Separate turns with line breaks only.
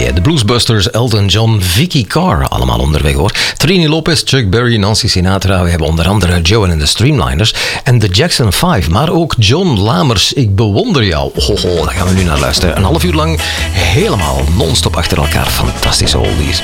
mee. De Bluesbusters, Elton John, Vicky Carr, allemaal onderweg hoor. Trini Lopez, Chuck Berry, Nancy Sinatra. We hebben onder andere Joe and the Streamliners en de Jackson 5. Maar ook John Lamers, ik bewonder jou. Daar gaan we nu naar luisteren. Een half uur lang helemaal non-stop achter elkaar. Fantastische oldies.